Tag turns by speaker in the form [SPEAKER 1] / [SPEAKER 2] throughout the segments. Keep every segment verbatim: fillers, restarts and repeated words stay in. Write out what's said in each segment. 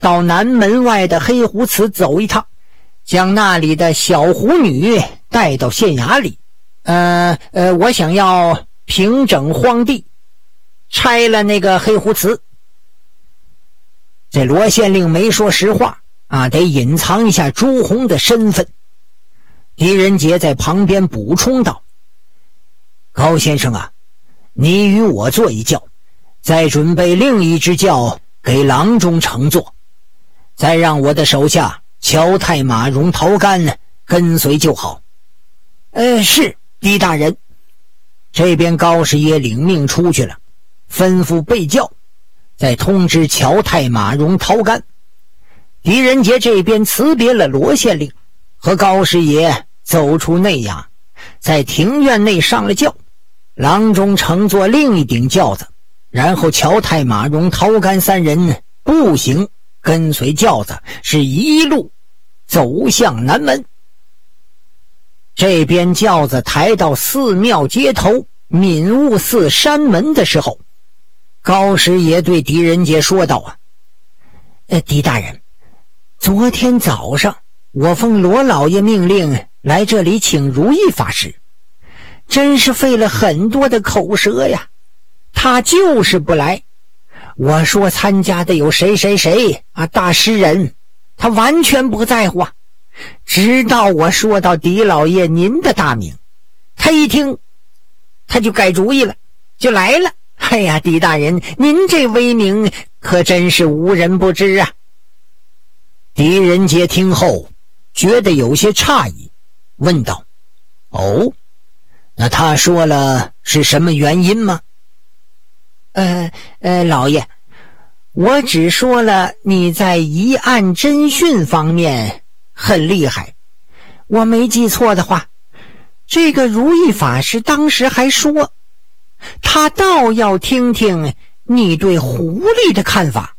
[SPEAKER 1] 到南门外的黑狐祠走一趟，将那里的小狐女带到县衙里。呃呃，我想要平整荒地，拆了那个黑狐祠。这罗县令没说实话啊，得隐藏一下朱红的身份。狄仁杰在旁边补充道：高先生啊，你与我坐一轿，再准备另一只轿给郎中乘坐，再让我的手下乔太马荣陶干跟随就好。呃，是狄大人。这边高师爷领命出去了，吩咐备轿，再通知乔太马荣陶干。狄仁杰这边辞别了罗县令，和高师爷走出内衙，在庭院内上了轿，郎中乘坐另一顶轿子，然后乔太马荣陶干三人步行跟随轿子，是一路走向南门。这边轿子抬到寺庙街头敏悟寺山门的时候，高师爷对狄仁杰说道啊，呃，狄大人，昨天早上我奉罗老爷命令来这里请如意法师，真是费了很多的口舌呀，他就是不来。我说参加的有谁谁谁啊，大诗人，他完全不在乎啊。直到我说到狄老爷您的大名，他一听他就改主意了，就来了。哎呀，狄大人，您这威名可真是无人不知啊。狄仁杰听后觉得有些诧异，问道：哦，那他说了是什么原因吗？呃呃，老爷，我只说了你在疑案侦讯方面很厉害。我没记错的话，这个如意法师当时还说，他倒要听听你对狐狸的看法。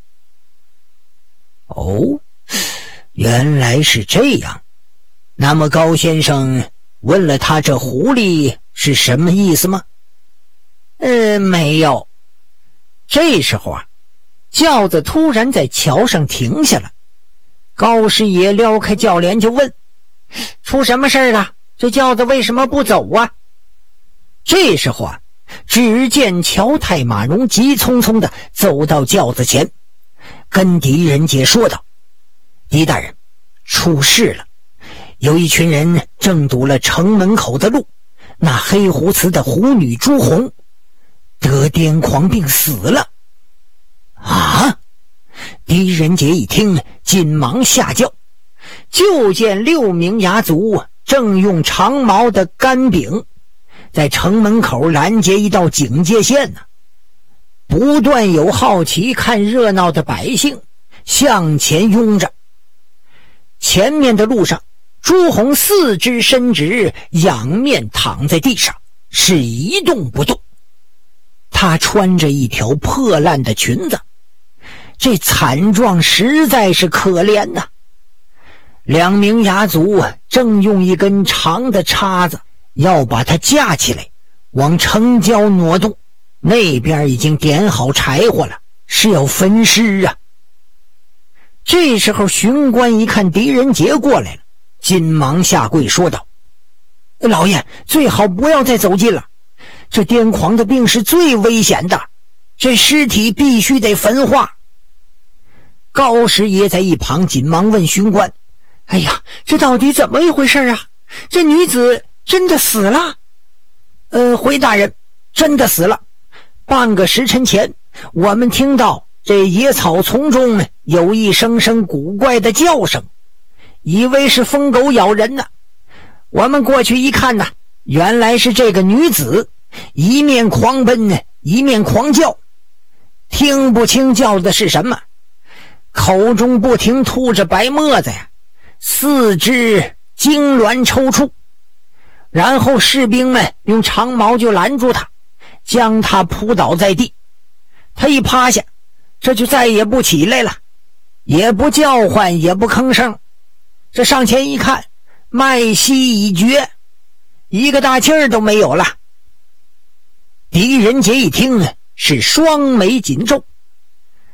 [SPEAKER 1] 哦，原来是这样。那么高先生问了他这狐狸是什么意思吗？呃，没有。这时候啊，轿子突然在桥上停下了。高师爷撩开轿帘就问：出什么事了？这轿子为什么不走啊？这时候啊，只见乔太马荣急匆匆地走到轿子前，跟狄仁杰说道：狄大人，出事了，有一群人正堵了城门口的路，那黑狐祠的狐女朱红得癫狂病死了。啊！狄仁杰一听，紧忙下轿，就见六名衙卒正用长矛的杆柄在城门口拦截一道警戒线呢。不断有好奇看热闹的百姓向前拥着。前面的路上，朱红四肢伸直，仰面躺在地上，是一动不动。她穿着一条破烂的裙子，这惨状实在是可怜呐、啊。两名衙卒正用一根长的叉子要把她架起来，往城郊挪动。那边已经点好柴火了，是要焚尸啊。这时候巡官一看狄仁杰过来了，紧忙下跪说道：老爷，最好不要再走近了，这癫狂的病是最危险的，这尸体必须得焚化。高师爷在一旁紧忙问巡官：哎呀，这到底怎么一回事啊？这女子真的死了？呃，回大人，真的死了。半个时辰前，我们听到这野草丛中有一声声古怪的叫声，以为是疯狗咬人呢。我们过去一看呢，原来是这个女子一面狂奔，一面狂叫，听不清叫的是什么，口中不停吐着白沫子呀，四肢痉挛抽搐。然后士兵们用长矛就拦住他，将他扑倒在地。他一趴下，这就再也不起来了，也不叫唤，也不吭声。这上前一看，脉息已绝，一个大气儿都没有了。狄仁杰一听是双眉紧皱，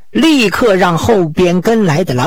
[SPEAKER 1] 立刻让后边跟来的狼